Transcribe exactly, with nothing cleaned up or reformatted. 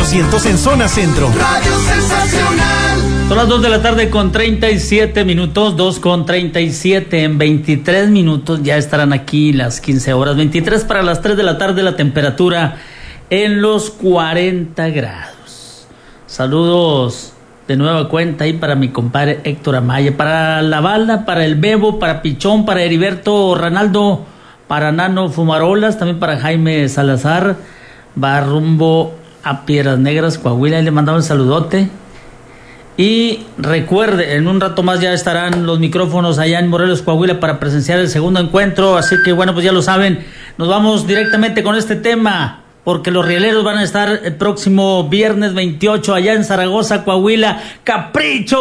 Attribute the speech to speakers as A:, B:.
A: doscientos en zona centro.
B: Radio Sensacional.
C: Son las dos de la tarde con treinta y siete minutos, dos con treinta y siete. En veintitrés minutos ya estarán aquí las quince horas. veintitrés para las tres de la tarde, la temperatura en los cuarenta grados. Saludos de nueva cuenta ahí para mi compadre Héctor Amaya, para la Bala, para el Bebo, para Pichón, para Heriberto Ranaldo, para Nano Fumarolas, también para Jaime Salazar. Va rumbo a Piedras Negras, Coahuila, y le mandamos un saludote. Y recuerde, en un rato más ya estarán los micrófonos allá en Morelos, Coahuila, para presenciar el segundo encuentro. Así que bueno, pues ya lo saben, nos vamos directamente con este tema, porque los rieleros van a estar el próximo viernes veintiocho allá en Zaragoza, Coahuila. ¡Capricho!